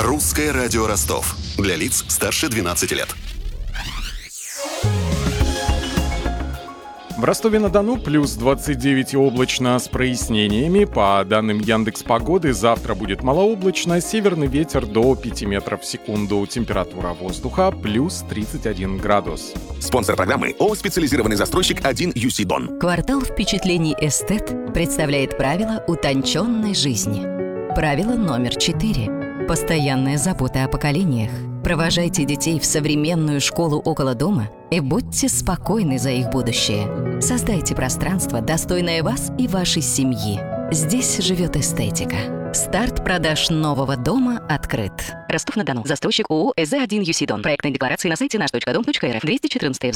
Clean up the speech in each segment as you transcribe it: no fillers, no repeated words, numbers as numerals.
Русское радио Ростов. Для лиц старше 12 лет. В Ростове-на-Дону плюс 29 и облачно с прояснениями. По данным Яндекс.Погоды, завтра будет малооблачно, северный ветер до 5 метров в секунду. Температура воздуха плюс 31 градус. Спонсор программы ООО «Специализированный застройщик 1 UC Дон». Квартал впечатлений «Эстет» представляет правила утонченной жизни. Правило номер 4. Постоянная забота о поколениях. Провожайте детей в современную школу около дома и будьте спокойны за их будущее. Создайте пространство, достойное вас и вашей семьи. Здесь живет эстетика. Старт продаж нового дома открыт. Ростов-на-Дону. Застройщик ООО «СЗ1 UC Дон». Проектные декларации на сайте наш.дом.рф. 214 ФЗ.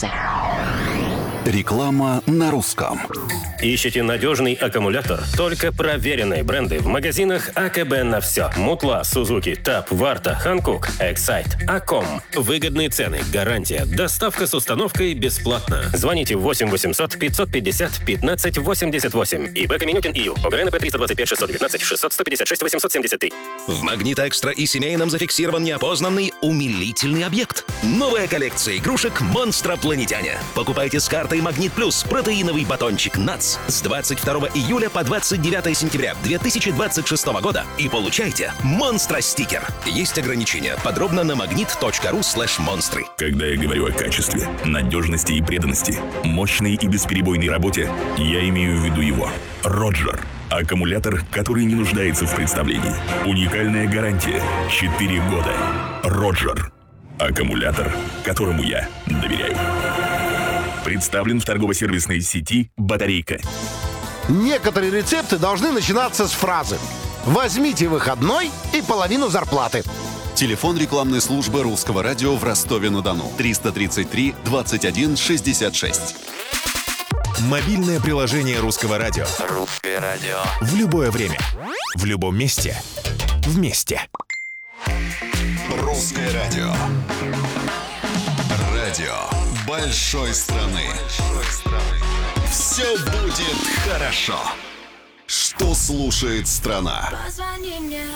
Реклама на русском. Ищите надежный аккумулятор? Только проверенные бренды в магазинах АКБ на все. Мутла, Сузуки, ТАП, Варта, Ханкук, Эксайт, Аком. Выгодные цены, гарантия, доставка с установкой бесплатно. Звоните 8 800 550 15 88. ИП Каменюкин ИЮ. ОГРНП 325 619 600 156 873. В «Магнит Экстра» и семейном зафиксирован неопознанный умилительный объект. Новая коллекция игрушек «Монстропланетяне». Покупайте с картой «Магнит Плюс» протеиновый батончик «НАЦ» с 22 июля по 29 сентября 2026 года и получайте «Монстро-стикер». Есть ограничения. Подробно на magnit.ru/монстры. Когда я говорю о качестве, надежности и преданности, мощной и бесперебойной работе, я имею в виду его. Роджер. Аккумулятор, который не нуждается в представлении. Уникальная гарантия. 4 года. Роджер. Аккумулятор, которому я доверяю. Представлен в торгово-сервисной сети «Батарейка». Некоторые рецепты должны начинаться с фразы «Возьмите выходной и половину зарплаты». Телефон рекламной службы Русского радио в Ростове-на-Дону. 333 21 66. Мобильное приложение Русского радио. Русское радио. В любое время. В любом месте. Вместе. Русское радио. Радио большой страны. Все будет хорошо. Что слушает страна? Позвони мне.